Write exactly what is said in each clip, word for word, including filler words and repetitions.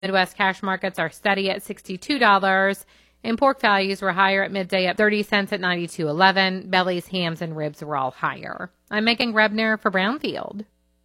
Midwest cash markets are steady at sixty-two dollars, and pork values were higher at midday at thirty cents at ninety-two eleven. Bellies, hams, and ribs were all higher. I'm Megan Grebner for Brownfield.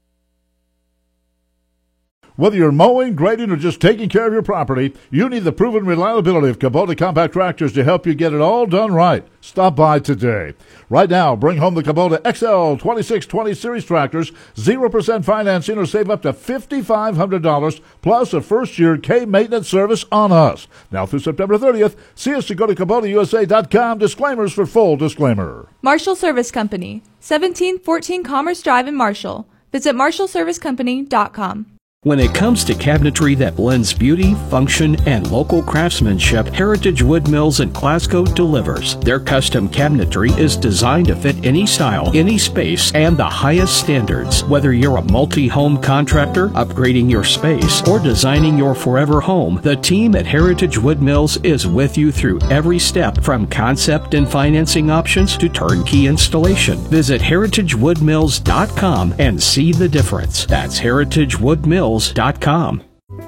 Whether you're mowing, grading, or just taking care of your property, you need the proven reliability of Kubota compact tractors to help you get it all done right. Stop by today. Right now, bring home the Kubota X L twenty-six twenty Series tractors, zero percent financing, or save up to five thousand five hundred dollars, plus a first-year K-maintenance service on us. Now through September thirtieth, see us to go to Kubota U S A dot com. Disclaimers for full disclaimer. Marshall Service Company, seventeen fourteen Commerce Drive in Marshall. Visit marshall service company dot com. When it comes to cabinetry that blends beauty, function, and local craftsmanship, Heritage Wood Mills in Glasgow delivers. Their custom cabinetry is designed to fit any style, any space, and the highest standards. Whether you're a multi-home contractor, upgrading your space, or designing your forever home, the team at Heritage Wood Mills is with you through every step, from concept and financing options to turnkey installation. Visit heritage wood mills dot com and see the difference. That's heritage wood mills dot com.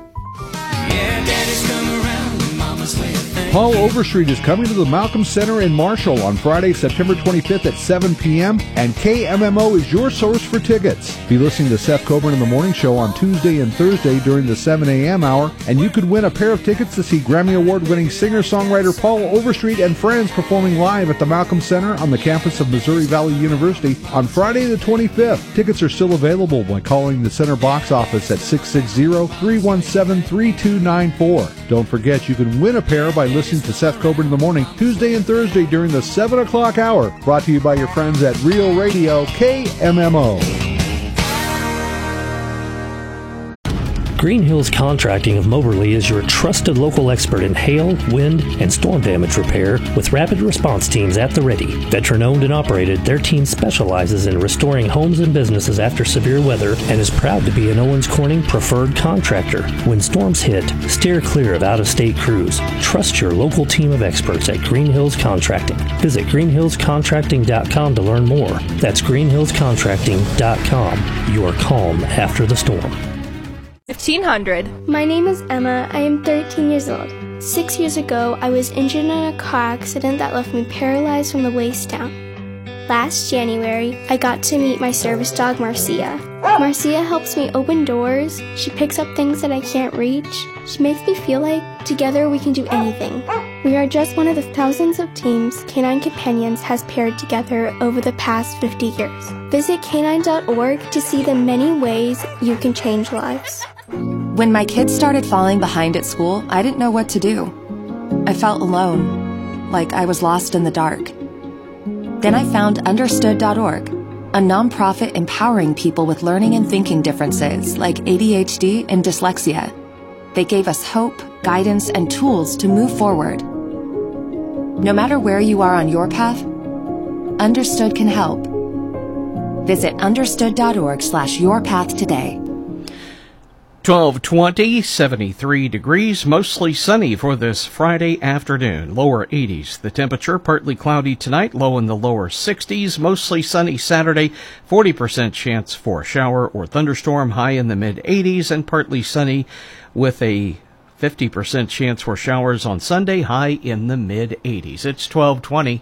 Paul Overstreet is coming to the Malcolm Center in Marshall on Friday, September twenty-fifth at seven p.m., and K M M O is your source for tickets. Be listening to Seth Coburn in the Morning Show on Tuesday and Thursday during the seven a.m. hour, and you could win a pair of tickets to see Grammy Award-winning singer-songwriter Paul Overstreet and friends performing live at the Malcolm Center on the campus of Missouri Valley University on Friday the twenty-fifth. Tickets are still available by calling the Center box office at six six zero, three one seven, three two nine four. Don't forget, you can win a pair by listening to Seth Coburn in the Morning Tuesday and Thursday during the seven o'clock hour. Brought to you by your friends at Real Radio K M M O. Green Hills Contracting of Moberly is your trusted local expert in hail, wind, and storm damage repair with rapid response teams at the ready. Veteran-owned and operated, their team specializes in restoring homes and businesses after severe weather and is proud to be an Owens Corning preferred contractor. When storms hit, steer clear of out-of-state crews. Trust your local team of experts at Green Hills Contracting. Visit green hills contracting dot com to learn more. That's green hills contracting dot com. Your calm after the storm. fifteen hundred. My name is Emma. I am thirteen years old. Six years ago, I was injured in a car accident that left me paralyzed from the waist down. Last January, I got to meet my service dog, Marcia. Marcia helps me open doors. She picks up things that I can't reach. She makes me feel like together we can do anything. We are just one of the thousands of teams Canine Companions has paired together over the past fifty years. Visit canine dot org to see the many ways you can change lives. When my kids started falling behind at school, I didn't know what to do. I felt alone, like I was lost in the dark. Then I found understood dot org, a nonprofit empowering people with learning and thinking differences like A D H D and dyslexia. They gave us hope, guidance, and tools to move forward. No matter where you are on your path, Understood can help. Visit understood dot org slash your path today. twelve twenty, seventy-three degrees, mostly sunny for this Friday afternoon. Lower eighties. The temperature partly cloudy tonight, low in the lower sixties. Mostly sunny Saturday, forty percent chance for a shower or thunderstorm, high in the mid eighties, and partly sunny with a fifty percent chance for showers on Sunday, high in the mid eighties. It's twelve twenty.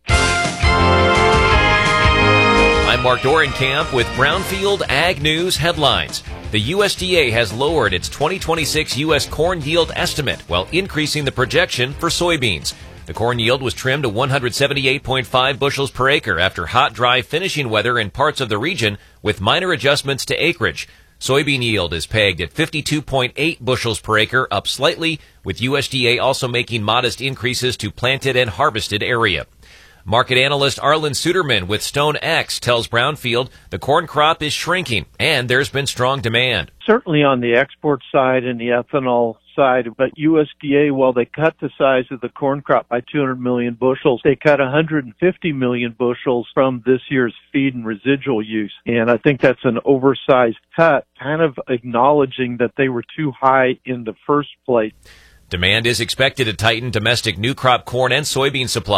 I'm Mark Dorenkamp with Brownfield Ag News headlines. The U S D A has lowered its twenty twenty-six U S corn yield estimate while increasing the projection for soybeans. The corn yield was trimmed to one hundred seventy-eight point five bushels per acre after hot, dry finishing weather in parts of the region with minor adjustments to acreage. Soybean yield is pegged at fifty-two point eight bushels per acre, up slightly, with U S D A also making modest increases to planted and harvested area. Market analyst Arlen Suderman with StoneX tells Brownfield the corn crop is shrinking and there's been strong demand. Certainly on the export side and the ethanol side, but U S D A, while they cut the size of the corn crop by two hundred million bushels, they cut one hundred fifty million bushels from this year's feed and residual use. And I think that's an oversized cut, kind of acknowledging that they were too high in the first place. Demand is expected to tighten domestic new crop corn and soybean supplies.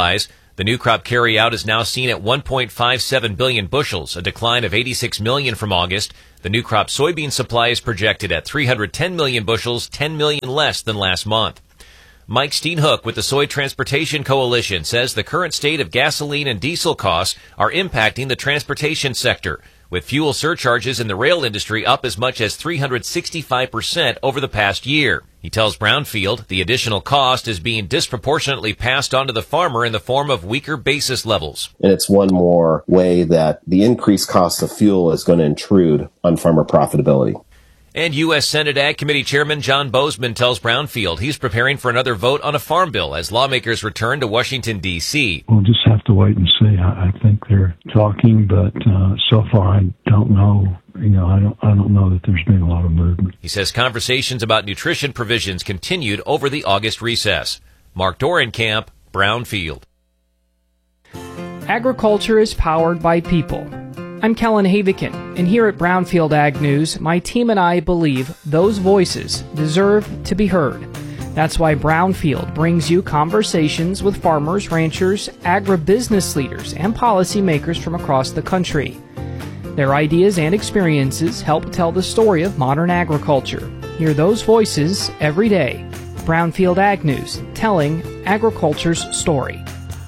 The new crop carryout is now seen at one point five seven billion bushels, a decline of eighty-six million from August. The new crop soybean supply is projected at three hundred ten million bushels, ten million less than last month. Mike Steenhoek with the Soy Transportation Coalition says the current state of gasoline and diesel costs are impacting the transportation sector, with fuel surcharges in the rail industry up as much as three hundred sixty-five percent over the past year. He tells Brownfield the additional cost is being disproportionately passed on to the farmer in the form of weaker basis levels. And it's one more way that the increased cost of fuel is going to intrude on farmer profitability. And U S Senate Ag Committee Chairman John Bozeman tells Brownfield he's preparing for another vote on a farm bill as lawmakers return to Washington, D C We'll just have to wait and see. I, I think they're talking, but uh, so far I don't know. You know, I don't. I don't know that there's been a lot of movement. He says conversations about nutrition provisions continued over the August recess. Mark Dorenkamp, Brownfield. Agriculture is powered by people. I'm Kellen Havikin, and here at Brownfield Ag News, my team and I believe those voices deserve to be heard. That's why Brownfield brings you conversations with farmers, ranchers, agribusiness leaders, and policymakers from across the country. Their ideas and experiences help tell the story of modern agriculture. Hear those voices every day. Brownfield Ag News, telling agriculture's story.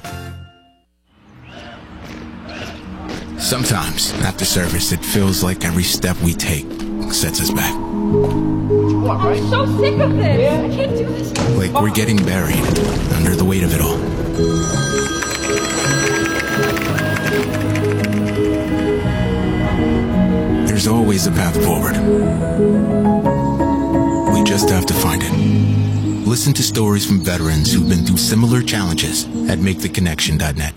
Sometimes, after service, it feels like every step we take sets us back. I'm so sick of this. Yeah. I can't do this. Like we're getting buried under the weight of it all. There's always a path forward. We just have to find it. Listen to stories from veterans who've been through similar challenges at make the connection dot net.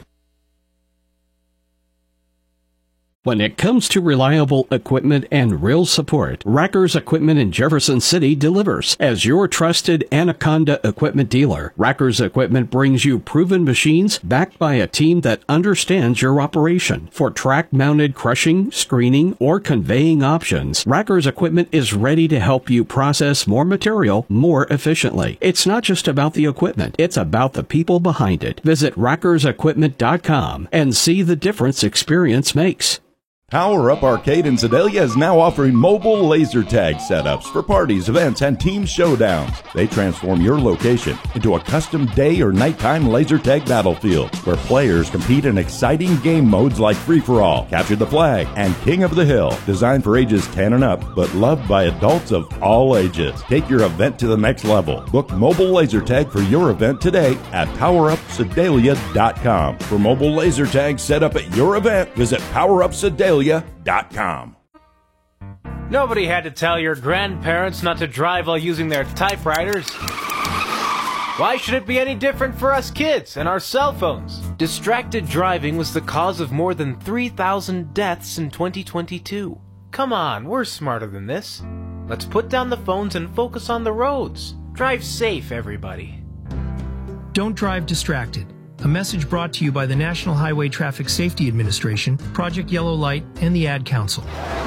When it comes to reliable equipment and real support, Racker's Equipment in Jefferson City delivers. As your trusted Anaconda equipment dealer, Racker's Equipment brings you proven machines backed by a team that understands your operation. For track-mounted crushing, screening, or conveying options, Racker's Equipment is ready to help you process more material more efficiently. It's not just about the equipment, it's about the people behind it. Visit rackers equipment dot com and see the difference experience makes. Power Up Arcade in Sedalia is now offering mobile laser tag setups for parties, events, and team showdowns. They transform your location into a custom day or nighttime laser tag battlefield where players compete in exciting game modes like Free-for-All, Capture the Flag, and King of the Hill. Designed for ages ten and up, but loved by adults of all ages. Take your event to the next level. Book mobile laser tag for your event today at power up sedalia dot com. For mobile laser tag set up at your event, visit power up sedalia dot com. Nobody had to tell your grandparents not to drive while using their typewriters. Why should it be any different for us kids and our cell phones? Distracted driving was the cause of more than three thousand deaths in twenty twenty-two. Come on, we're smarter than this. Let's put down the phones and focus on the roads. Drive safe, everybody. Don't drive distracted. A message brought to you by the National Highway Traffic Safety Administration, Project Yellow Light, and the Ad Council.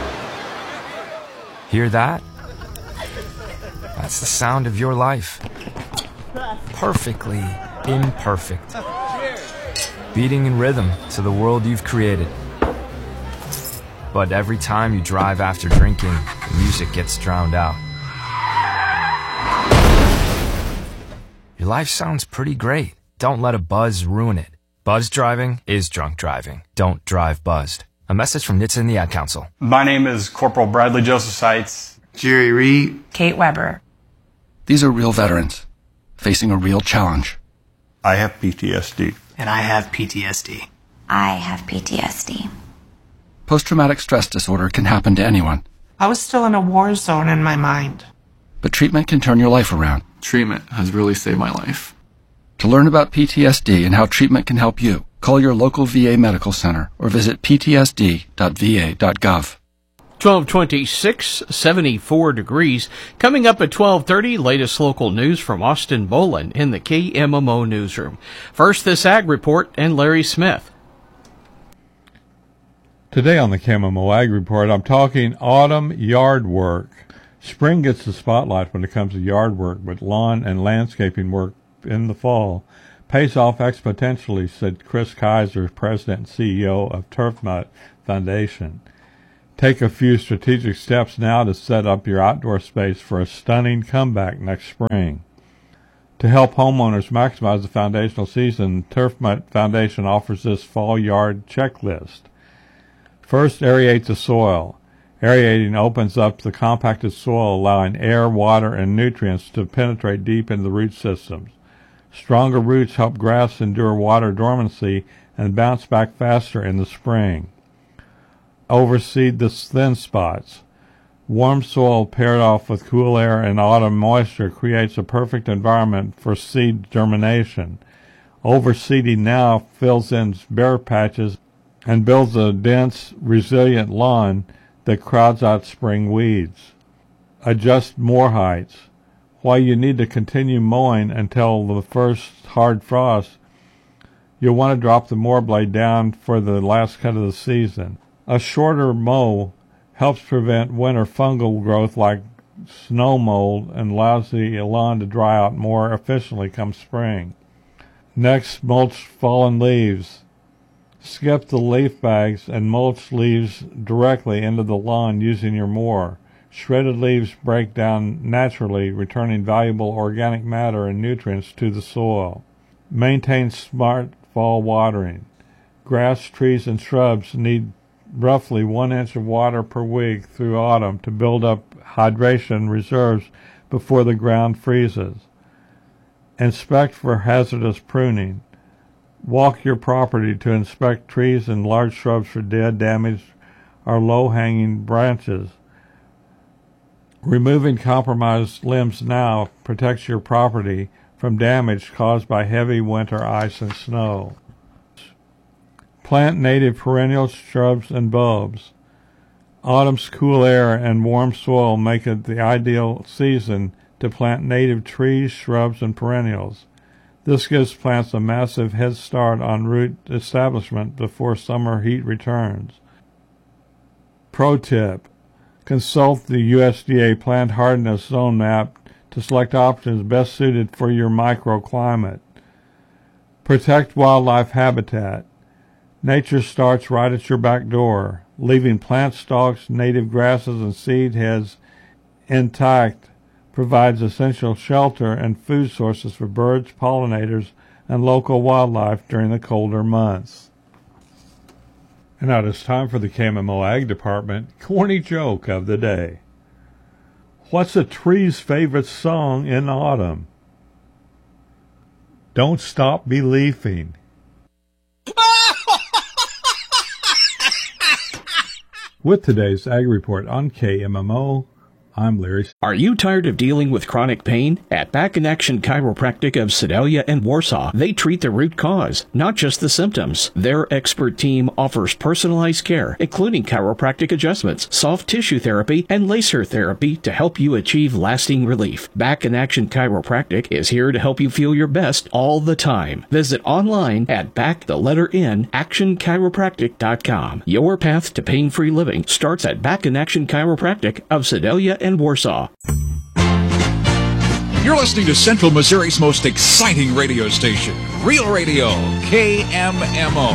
Hear that? That's the sound of your life. Perfectly imperfect. Beating in rhythm to the world you've created. But every time you drive after drinking, the music gets drowned out. Your life sounds pretty great. Don't let a buzz ruin it. Buzz driving is drunk driving. Don't drive buzzed. A message from N H T S A and the Ad Council. My name is Corporal Bradley Joseph Seitz. Jerry Reed. Kate Weber. These are real veterans facing a real challenge. I have P T S D. And I have P T S D. I have P T S D. Post-traumatic stress disorder can happen to anyone. I was still in a war zone in my mind. But treatment can turn your life around. Treatment has really saved my life. To learn about P T S D and how treatment can help you, call your local V A medical center or visit p t s d dot v a dot gov. twelve twenty-six, seventy-four degrees. Coming up at twelve thirty, latest local news from Austin Bolin in the K M M O newsroom. First, this Ag Report and Larry Smith. Today on the K M M O Ag Report, I'm talking autumn yard work. Spring gets the spotlight when it comes to yard work, but lawn and landscaping work in the fall pays off exponentially, said Chris Kaiser, president and C E O of Turf Mutt Foundation. Take a few strategic steps now to set up your outdoor space for a stunning comeback next spring. To help homeowners maximize the foundational season, Turf Mutt Foundation offers this fall yard checklist. First, aerate the soil. Aerating opens up the compacted soil, allowing air, water, and nutrients to penetrate deep into the root systems. Stronger roots help grass endure water dormancy and bounce back faster in the spring. Overseed the thin spots. Warm soil paired off with cool air and autumn moisture creates a perfect environment for seed germination. Overseeding now fills in bare patches and builds a dense, resilient lawn that crowds out spring weeds. Adjust moor heights. While you need to continue mowing until the first hard frost, you'll want to drop the mower blade down for the last cut of the season. A shorter mow helps prevent winter fungal growth like snow mold and allows the lawn to dry out more efficiently come spring. Next, mulch fallen leaves. Skip the leaf bags and mulch leaves directly into the lawn using your mower. Shredded leaves break down naturally, returning valuable organic matter and nutrients to the soil. Maintain smart fall watering. Grass, trees, and shrubs need roughly one inch of water per week through autumn to build up hydration reserves before the ground freezes. Inspect for hazardous pruning. Walk your property to inspect trees and large shrubs for dead, damaged, or low-hanging branches. Removing compromised limbs now protects your property from damage caused by heavy winter ice and snow. Plant native perennials, shrubs, and bulbs. Autumn's cool air and warm soil make it the ideal season to plant native trees, shrubs, and perennials. This gives plants a massive head start on root establishment before summer heat returns. Pro tip: consult the U S D A Plant Hardiness Zone Map to select options best suited for your microclimate. Protect wildlife habitat. Nature starts right at your back door. Leaving plant stalks, native grasses, and seed heads intact provides essential shelter and food sources for birds, pollinators, and local wildlife during the colder months. And now it's time for the K M M O Ag Department corny joke of the day. What's a tree's favorite song in autumn? Don't stop believing. With today's Ag Report on K M M O, I'm Larry. Are you tired of dealing with chronic pain? At Back in Action Chiropractic of Sedalia and Warsaw, they treat the root cause, not just the symptoms. Their expert team offers personalized care, including chiropractic adjustments, soft tissue therapy, and laser therapy to help you achieve lasting relief. Back in Action Chiropractic is here to help you feel your best all the time. Visit online at back the letter N action chiropractic dot com. Your path to pain-free living starts at Back in Action Chiropractic of Sedalia and Warsaw. You're listening to Central Missouri's most exciting radio station, Real Radio, K M M O.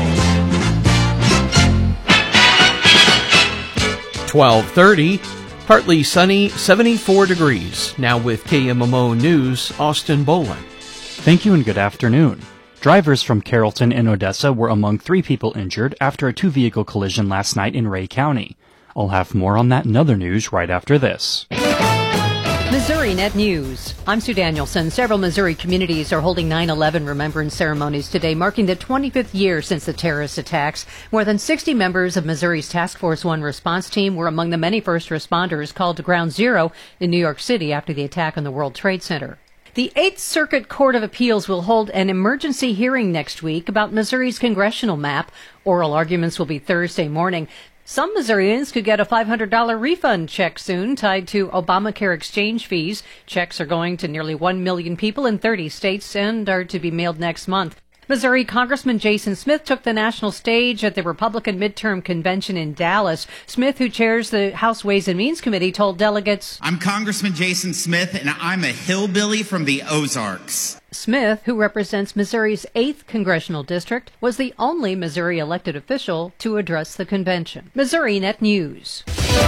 twelve thirty, partly sunny, seventy-four degrees. Now with K M M O News, Austin Bolin. Thank you and good afternoon. Drivers from Carrollton and Odessa were among three people injured after a two-vehicle collision last night in Ray County. I'll have more on that and other news right after this. Missouri Net News. I'm Sue Danielson. Several Missouri communities are holding nine eleven remembrance ceremonies today, marking the twenty-fifth year since the terrorist attacks. More than sixty members of Missouri's Task Force One response team were among the many first responders called to Ground Zero in New York City after the attack on the World Trade Center. The Eighth Circuit Court of Appeals will hold an emergency hearing next week about Missouri's congressional map. Oral arguments will be Thursday morning. Some Missourians could get a five hundred dollars refund check soon tied to Obamacare exchange fees. Checks are going to nearly one million people in thirty states and are to be mailed next month. Missouri Congressman Jason Smith took the national stage at the Republican midterm convention in Dallas. Smith, who chairs the House Ways and Means Committee, told delegates, "I'm Congressman Jason Smith, and I'm a hillbilly from the Ozarks." Smith, who represents Missouri's eighth congressional district, was the only Missouri elected official to address the convention. Missouri Net News.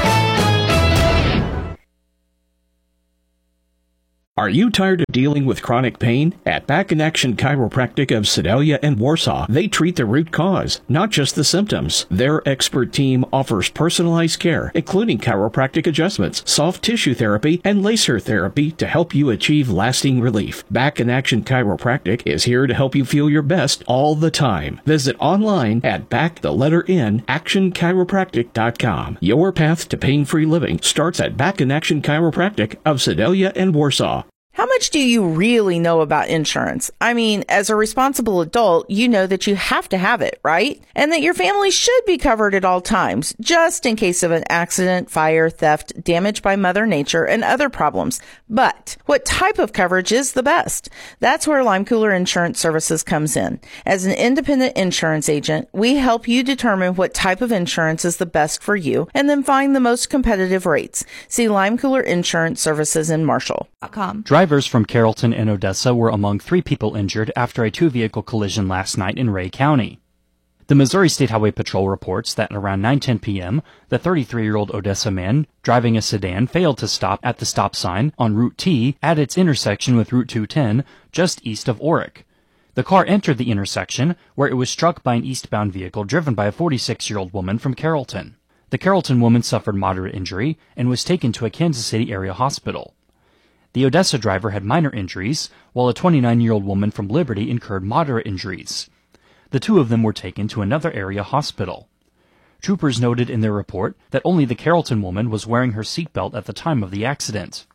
Are you tired of dealing with chronic pain? At Back in Action Chiropractic of Sedalia and Warsaw, they treat the root cause, not just the symptoms. Their expert team offers personalized care, including chiropractic adjustments, soft tissue therapy, and laser therapy to help you achieve lasting relief. Back in Action Chiropractic is here to help you feel your best all the time. Visit online at back the letter N action chiropractic dot com. Your path to pain-free living starts at Back in Action Chiropractic of Sedalia and Warsaw. How much do you really know about insurance? I mean, as a responsible adult, you know that you have to have it, right? And that your family should be covered at all times, just in case of an accident, fire, theft, damage by Mother Nature, and other problems. But what type of coverage is the best? That's where Lime Cooler Insurance Services comes in. As an independent insurance agent, we help you determine what type of insurance is the best for you and then find the most competitive rates. See Lime Cooler Insurance Services in Marshall dot com. Drivers from Carrollton and Odessa were among three people injured after a two-vehicle collision last night in Ray County. The Missouri State Highway Patrol reports that around nine ten p.m., the thirty-three-year-old Odessa man driving a sedan failed to stop at the stop sign on Route T at its intersection with Route two ten, just east of Orick. The car entered the intersection, where it was struck by an eastbound vehicle driven by a forty-six-year-old woman from Carrollton. The Carrollton woman suffered moderate injury and was taken to a Kansas City area hospital. The Odessa driver had minor injuries, while a twenty-nine-year-old woman from Liberty incurred moderate injuries. The two of them were taken to another area hospital. Troopers noted in their report that only the Carrollton woman was wearing her seatbelt at the time of the accident.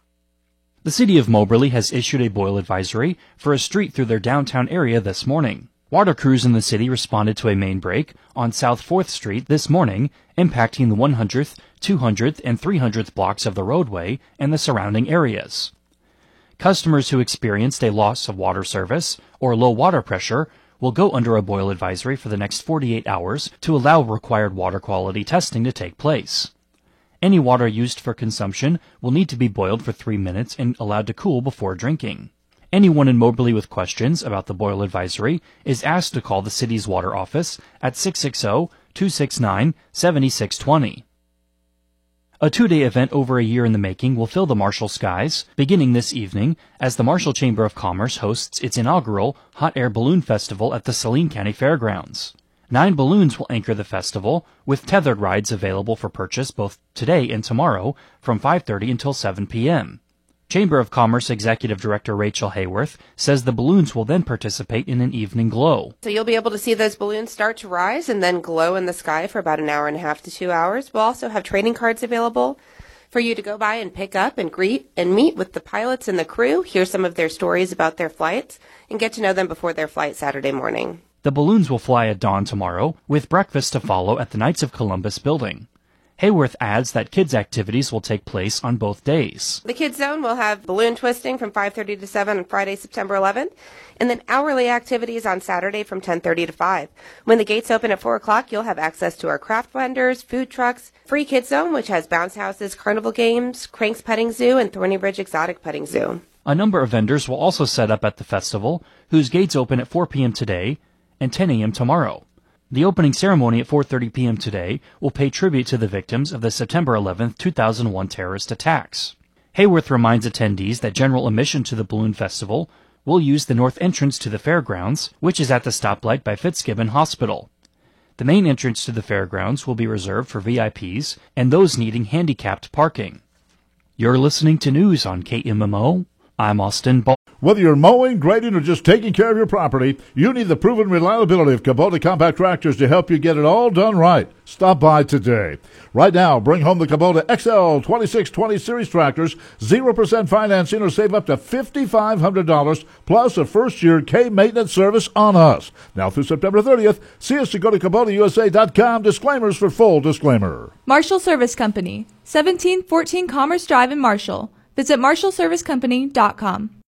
The city of Moberly has issued a boil advisory for a street through their downtown area this morning. Water crews in the city responded to a main break on South fourth Street this morning, impacting the one hundredth, two hundredth, and three hundredth blocks of the roadway and the surrounding areas. Customers who experienced a loss of water service or low water pressure will go under a boil advisory for the next forty-eight hours to allow required water quality testing to take place. Any water used for consumption will need to be boiled for three minutes and allowed to cool before drinking. Anyone in Moberly with questions about the boil advisory is asked to call the city's water office at six six zero, two six nine, seven six two zero. A two-day event over a year in the making will fill the Marshall skies, beginning this evening, as the Marshall Chamber of Commerce hosts its inaugural Hot Air Balloon Festival at the Saline County Fairgrounds. Nine balloons will anchor the festival, with tethered rides available for purchase both today and tomorrow from five thirty until seven p.m. Chamber of Commerce Executive Director Rachel Hayworth says the balloons will then participate in an evening glow. So you'll be able to see those balloons start to rise and then glow in the sky for about an hour and a half to two hours. We'll also have trading cards available for you to go by and pick up and greet and meet with the pilots and the crew, hear some of their stories about their flights, and get to know them before their flight Saturday morning. The balloons will fly at dawn tomorrow, with breakfast to follow at the Knights of Columbus building. Hayworth adds that kids' activities will take place on both days. The Kids Zone will have balloon twisting from five thirty to seven on Friday, September eleventh, and then hourly activities on Saturday from ten thirty to five. When the gates open at four o'clock, you'll have access to our craft vendors, food trucks, free Kids Zone, which has bounce houses, carnival games, Cranks Petting Zoo, and Thorny Bridge Exotic Petting Zoo. A number of vendors will also set up at the festival, whose gates open at four p.m. today and ten a.m. tomorrow. The opening ceremony at four thirty p.m. today will pay tribute to the victims of the September eleventh, two thousand one terrorist attacks. Hayworth reminds attendees that general admission to the Balloon Festival will use the north entrance to the fairgrounds, which is at the stoplight by Fitzgibbon Hospital. The main entrance to the fairgrounds will be reserved for V I Ps and those needing handicapped parking. You're listening to news on K M M O. I'm Austin Ball. Whether you're mowing, grading, or just taking care of your property, you need the proven reliability of Kubota compact tractors to help you get it all done right. Stop by today. Right now, bring home the Kubota X L twenty-six twenty Series tractors, zero percent financing, or save up to five thousand five hundred dollars, plus a first-year K-maintenance service on us. Now through September thirtieth, see us to go to Kubota U S A dot com. Disclaimers for full disclaimer. Marshall Service Company, seventeen fourteen Commerce Drive in Marshall. Visit marshall service company dot com.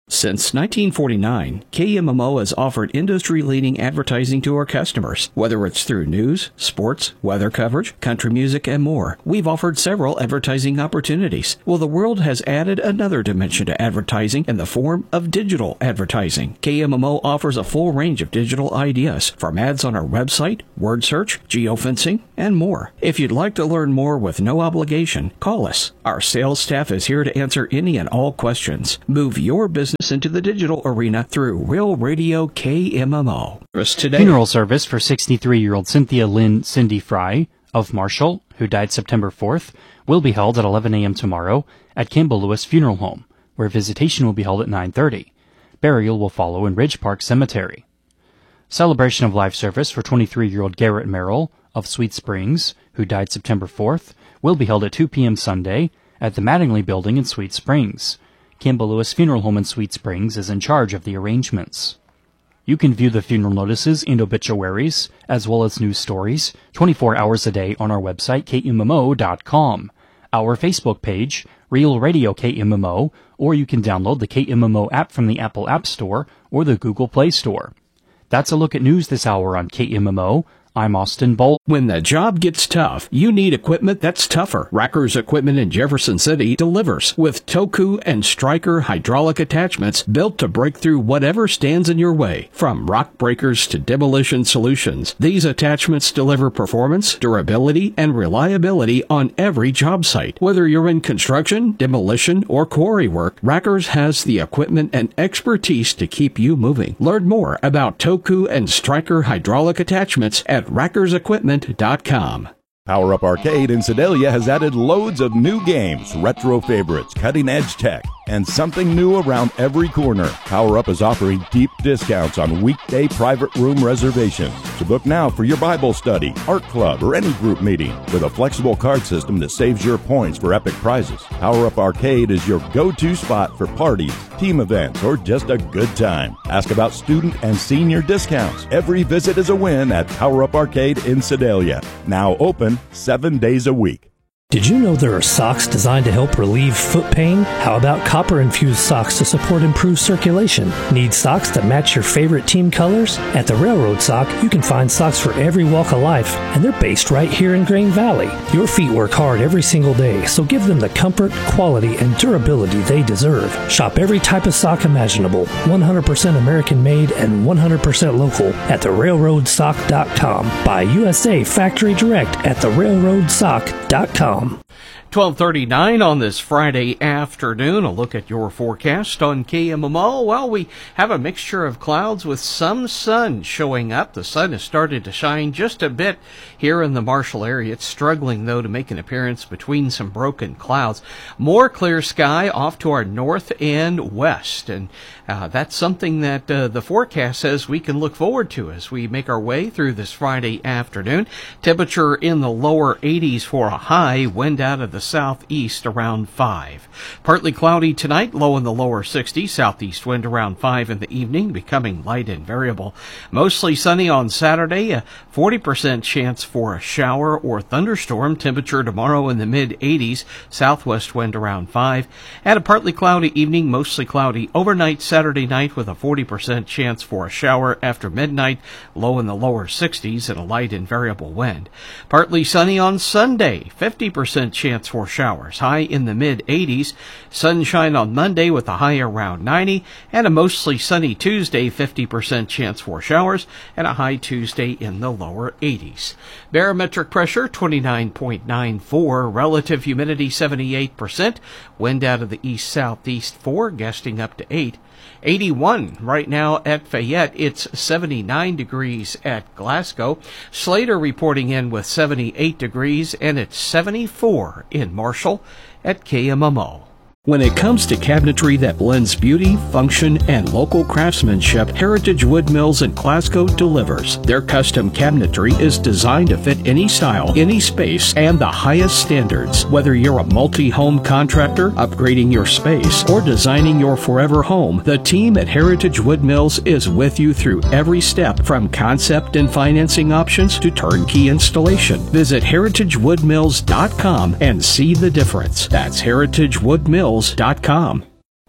Since nineteen forty-nine, K M M O has offered industry-leading advertising to our customers. Whether it's through news, sports, weather coverage, country music, and more, we've offered several advertising opportunities. Well, the world has added another dimension to advertising in the form of digital advertising. K M M O offers a full range of digital ideas, from ads on our website, word search, geofencing, and more. If you'd like to learn more with no obligation, call us. Our sales staff is here to answer any and all questions. Move your business into the digital arena through Real Radio K M M O. Today. Funeral service for sixty-three-year-old Cynthia Lynn Cindy Fry of Marshall, who died September fourth, will be held at eleven a.m. tomorrow at Campbell Lewis Funeral Home, where visitation will be held at nine thirty. Burial will follow in Ridge Park Cemetery. Celebration of life service for twenty-three-year-old Garrett Merrill of Sweet Springs, who died September fourth, will be held at two p.m. Sunday at the Mattingly Building in Sweet Springs. Campbell Lewis Funeral Home in Sweet Springs is in charge of the arrangements. You can view the funeral notices and obituaries, as well as news stories, twenty-four hours a day on our website, K M M O dot com, our Facebook page, Real Radio K M M O, or you can download the K M M O app from the Apple App Store or the Google Play Store. That's a look at news this hour on K M M O. I'm Austin Bolt. When the job gets tough, you need equipment that's tougher. Racker's Equipment in Jefferson City delivers with Toku and Stryker hydraulic attachments built to break through whatever stands in your way. From rock breakers to demolition solutions, these attachments deliver performance, durability, and reliability on every job site. Whether you're in construction, demolition, or quarry work, Racker's has the equipment and expertise to keep you moving. Learn more about Toku and Stryker hydraulic attachments at rackers equipment dot com. Power Up Arcade in Sedalia has added loads of new games, retro favorites, cutting-edge tech, and something new around every corner. Power Up is offering deep discounts on weekday private room reservations. So book now for your Bible study, art club, or any group meeting with a flexible card system that saves your points for epic prizes. Power Up Arcade is your go-to spot for parties, team events, or just a good time. Ask about student and senior discounts. Every visit is a win at Power Up Arcade in Sedalia. Now open seven days a week. Did you know there are socks designed to help relieve foot pain? How about copper-infused socks to support improved circulation? Need socks that match your favorite team colors? At the Railroad Sock, you can find socks for every walk of life, and they're based right here in Grain Valley. Your feet work hard every single day, so give them the comfort, quality, and durability they deserve. Shop every type of sock imaginable, one hundred percent American-made and one hundred percent local at the railroad sock dot com. Buy U S A Factory Direct at the railroad sock dot com. twelve thirty-nine on this Friday afternoon. A look at your forecast on K M M O. Well, we have a mixture of clouds with some sun showing up. The sun has started to shine just a bit here in the Marshall area. It's struggling, though, to make an appearance between some broken clouds. More clear sky off to our north and west. And uh, that's something that uh, the forecast says we can look forward to as we make our way through this Friday afternoon. Temperature in the lower eighties for a high. Wind out of the southeast around five. Partly cloudy tonight, low in the lower sixties. Southeast wind around five in the evening, becoming light and variable. Mostly sunny on Saturday, a forty percent chance for a shower or thunderstorm. Temperature tomorrow in the mid eighties. Southwest wind around five. And a partly cloudy evening, mostly cloudy overnight Saturday night with a forty percent chance for a shower after midnight. Low in the lower sixties and a light and variable wind. Partly sunny on Sunday, fifty percent chance for showers, high in the mid eighties. Sunshine on Monday with a high around ninety, and a mostly sunny Tuesday, fifty percent chance for showers, and a high Tuesday in the lower eighties. Barometric pressure twenty-nine point nine four, relative humidity seventy-eight percent, wind out of the east-southeast four, gusting up to eight. eighty-one right now at Fayette. It's seventy-nine degrees at Glasgow. Slater reporting in with seventy-eight degrees, and it's seventy-four in Marshall at K M M O. When it comes to cabinetry that blends beauty, function, and local craftsmanship, Heritage Wood Mills in Glasgow delivers. Their custom cabinetry is designed to fit any style, any space, and the highest standards. Whether you're a multi-home contractor, upgrading your space, or designing your forever home, the team at Heritage Wood Mills is with you through every step, from concept and financing options to turnkey installation. Visit heritage wood mills dot com and see the difference. That's heritage wood mills dot com.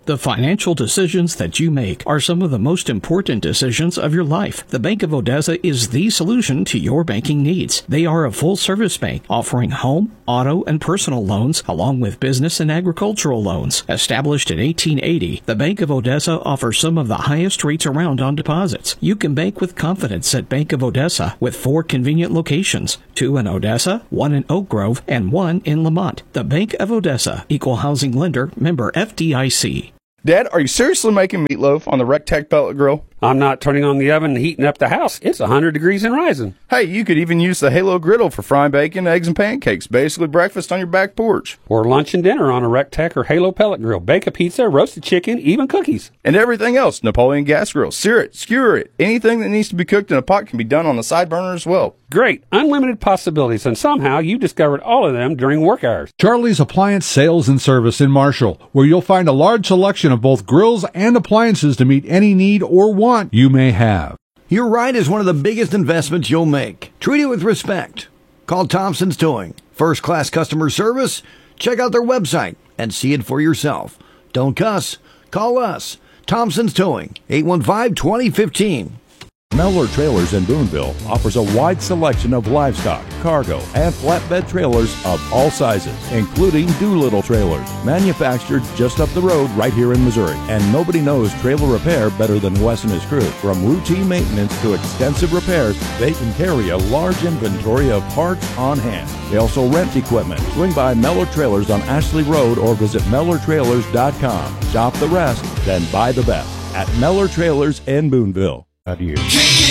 The financial decisions that you make are some of the most important decisions of your life. The Bank of Odessa is the solution to your banking needs. They are a full-service bank offering home, auto, and personal loans along with business and agricultural loans. Established in eighteen eighty, the Bank of Odessa offers some of the highest rates around on deposits. You can bank with confidence at Bank of Odessa with four convenient locations, two in Odessa, one in Oak Grove, and one in Lamont. The Bank of Odessa, Equal Housing Lender, member F D I C. Dad, are you seriously making meatloaf on the Rectech pellet grill? I'm not turning on the oven and heating up the house. It's one hundred degrees and rising. Hey, you could even use the Halo griddle for frying bacon, eggs, and pancakes. Basically breakfast on your back porch. Or lunch and dinner on a Rectech or Halo pellet grill. Bake a pizza, roasted chicken, even cookies. And everything else. Napoleon gas grill. Sear it, skewer it. Anything that needs to be cooked in a pot can be done on the side burner as well. Great. Unlimited possibilities, and somehow you discovered all of them during work hours. Charlie's Appliance Sales and Service in Marshall, where you'll find a large selection of both grills and appliances to meet any need or want you may have. Your ride is one of the biggest investments you'll make. Treat it with respect. Call Thompson's Towing. First-class customer service? Check out their website and see it for yourself. Don't cuss. Call us. Thompson's Towing, eight one five, two zero one five. Mellor Trailers in Boonville offers a wide selection of livestock, cargo, and flatbed trailers of all sizes, including Doolittle trailers, manufactured just up the road right here in Missouri. And nobody knows trailer repair better than Wes and his crew. From routine maintenance to extensive repairs, they can carry a large inventory of parts on hand. They also rent equipment. Swing by Mellor Trailers on Ashley Road or visit Mellor Trailers dot com. Shop the rest, then buy the best at Mellor Trailers in Boonville. Adieu.